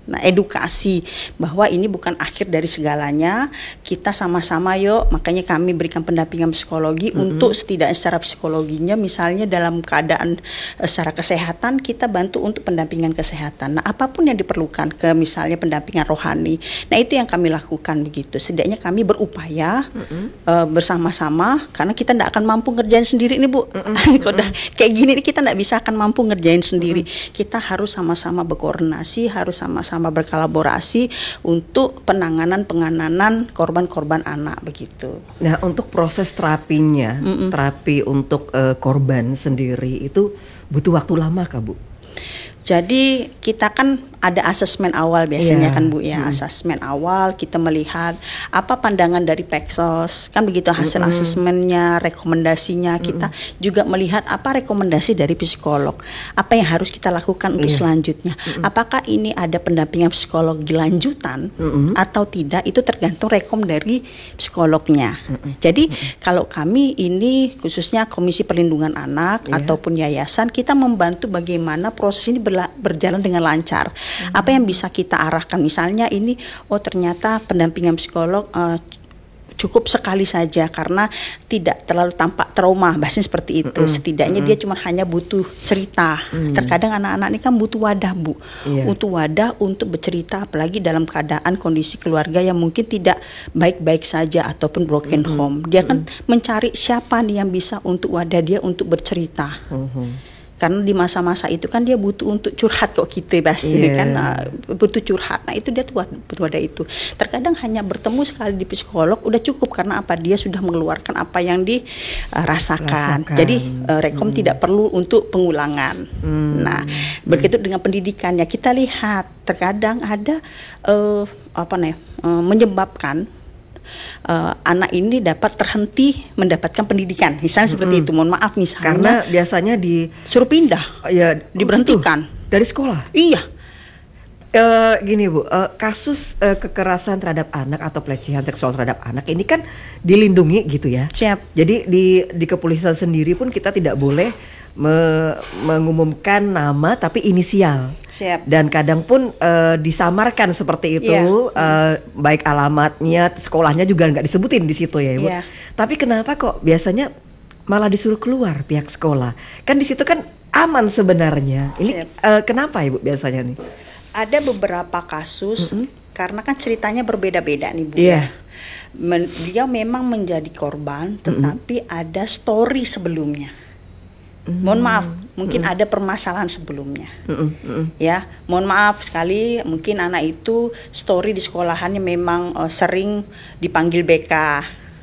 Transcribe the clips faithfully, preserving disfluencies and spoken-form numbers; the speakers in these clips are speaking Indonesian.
Nah, edukasi bahwa ini bukan akhir dari segalanya, kita sama-sama yuk, makanya kami berikan pendampingan psikologi mm-hmm. untuk setidaknya secara psikologinya, misalnya dalam keadaan uh, secara kesehatan, kita bantu untuk pendampingan kesehatan. Nah, apapun yang diperlukan, ke misalnya pendampingan rohani, nah itu yang kami lakukan begitu. Setidaknya kami berupaya mm-hmm. uh, bersama-sama, karena kita tidak akan mampu ngerjain sendiri nih Bu. Mm-hmm. Kalau udah kayak gini kita tidak bisa akan mampu ngerjain sendiri. Mm-hmm. Kita harus sama-sama berkoordinasi, harus sama-sama sama berkolaborasi untuk penanganan penanganan korban-korban anak begitu. Nah, untuk proses terapinya, Mm-mm. terapi untuk uh, korban sendiri itu butuh waktu lama kah Bu? Jadi kita kan ada asesmen awal biasanya yeah. kan Bu ya, hmm. asesmen awal kita melihat apa pandangan dari Peksos, kan begitu hasil hmm. asesmennya, rekomendasinya, hmm. kita juga melihat apa rekomendasi dari psikolog, apa yang harus kita lakukan untuk yeah. selanjutnya, hmm. apakah ini ada pendampingan psikologi lanjutan hmm. atau tidak, itu tergantung rekom dari psikolognya. Hmm. Jadi hmm. kalau kami ini khususnya Komisi Perlindungan Anak yeah. ataupun yayasan, kita membantu bagaimana proses ini berla- berjalan dengan lancar. Hmm. Apa yang bisa kita arahkan, misalnya ini oh ternyata pendampingan psikolog uh, cukup sekali saja karena tidak terlalu tampak trauma, bahasanya seperti itu. Mm-hmm. Setidaknya mm-hmm. dia cuma hanya butuh cerita. Mm-hmm. Terkadang anak-anak ini kan butuh wadah Bu, yeah. butuh wadah untuk bercerita, apalagi dalam keadaan kondisi keluarga yang mungkin tidak baik-baik saja ataupun broken mm-hmm. home. Dia kan mm-hmm. mencari siapa nih yang bisa untuk wadah dia untuk bercerita. Mm-hmm. Karena di masa-masa itu kan dia butuh untuk curhat kok kita bahasanya yeah. kan uh, butuh curhat. Nah itu dia tuh butuh wadah itu. Terkadang hanya bertemu sekali di psikolog udah cukup, karena apa, dia sudah mengeluarkan apa yang dirasakan. Uh, Jadi uh, rekom hmm. tidak perlu untuk pengulangan. Hmm. Nah begitu dengan pendidikannya, kita lihat terkadang ada uh, apa nih uh, menyebabkan Uh, anak ini dapat terhenti mendapatkan pendidikan, misalnya mm-hmm. seperti itu. Mohon maaf misalnya. Karena biasanya disuruh pindah, ya diberhentikan gitu, dari sekolah. Iya. Uh, gini Bu, uh, kasus uh, kekerasan terhadap anak atau pelecehan seksual terhadap anak ini kan dilindungi gitu ya. Siap. Jadi di di kepolisian sendiri pun kita tidak boleh me- mengumumkan nama tapi inisial. Siap. Dan kadang pun uh, disamarkan seperti itu, yeah. uh, baik alamatnya, sekolahnya juga nggak disebutin di situ ya Ibu. Yeah. Tapi kenapa kok biasanya malah disuruh keluar pihak sekolah? Kan di situ kan aman sebenarnya. Ini uh, kenapa Ibu biasanya nih? Ada beberapa kasus mm-hmm. karena kan ceritanya berbeda-beda nih Bu. Yeah. Men- dia memang menjadi korban, tetapi mm-hmm. ada story sebelumnya. Mm-hmm. Mohon maaf, mungkin mm-hmm. ada permasalahan sebelumnya. Mm-hmm. Ya, mohon maaf sekali, mungkin anak itu story di sekolahannya memang uh, sering dipanggil B K.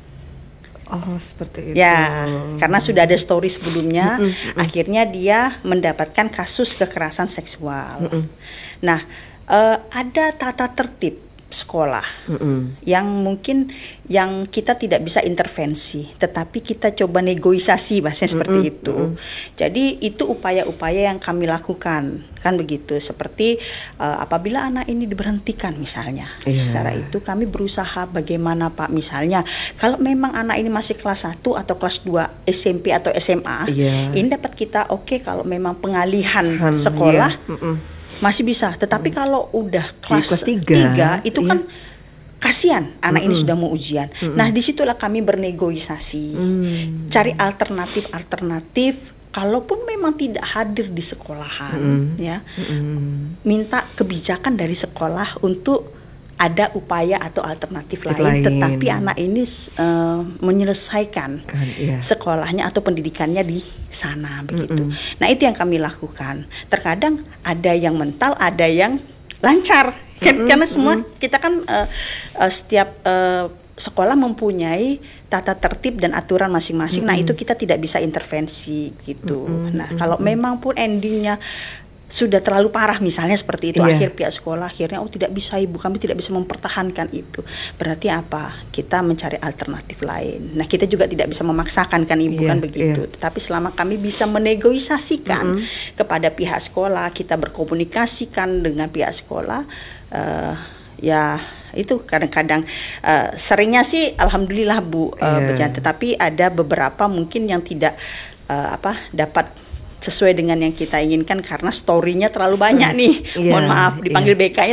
Oh, seperti itu. Ya, karena sudah ada story sebelumnya, mm-hmm. akhirnya dia mendapatkan kasus kekerasan seksual. Mm-hmm. Nah, uh, ada tata tertib sekolah mm-hmm. yang mungkin yang kita tidak bisa intervensi, tetapi kita coba negosiasi, bahasanya mm-hmm. seperti itu. Mm-hmm. Jadi itu upaya-upaya yang kami lakukan, kan begitu. Seperti uh, apabila anak ini diberhentikan misalnya, yeah. secara itu kami berusaha bagaimana Pak, misalnya kalau memang anak ini masih kelas satu atau kelas dua S M P atau S M A, yeah. ini dapat kita oke okay, kalau memang pengalihan Han, sekolah. Yeah. Mm-mm. Masih bisa, tetapi hmm. kalau udah kelas tiga itu iya. kan kasihan anak mm-hmm. ini sudah mau ujian. Mm-hmm. Nah disitulah kami bernegosiasi, mm. cari alternatif-alternatif. Kalaupun memang tidak hadir di sekolahan, mm-hmm. ya, mm-hmm. minta kebijakan dari sekolah untuk ada upaya atau alternatif lain, lain, tetapi anak ini uh, menyelesaikan kan, iya. sekolahnya atau pendidikannya di sana begitu. Mm-mm. Nah itu yang kami lakukan. Terkadang ada yang mental, ada yang lancar, kan, karena semua mm-mm. kita kan uh, uh, setiap uh, sekolah mempunyai tata tertib dan aturan masing-masing. Mm-hmm. Nah itu kita tidak bisa intervensi gitu. Mm-hmm. Nah kalau memang pun endingnya sudah terlalu parah misalnya seperti itu, yeah. akhir pihak sekolah akhirnya oh tidak bisa Ibu, kami tidak bisa mempertahankan itu. Berarti apa? Kita mencari alternatif lain. Nah kita juga tidak bisa memaksakan kan Ibu, yeah, kan begitu. Yeah. Tetapi selama kami bisa menegosiasikan mm-hmm. kepada pihak sekolah, kita berkomunikasikan dengan pihak sekolah, uh, ya itu kadang-kadang uh, seringnya sih alhamdulillah Bu uh, yeah. berjalan. Tetapi ada beberapa mungkin yang tidak uh, apa dapat sesuai dengan yang kita inginkan karena story-nya terlalu banyak nih. Yeah, mohon maaf dipanggil yeah. B K-nya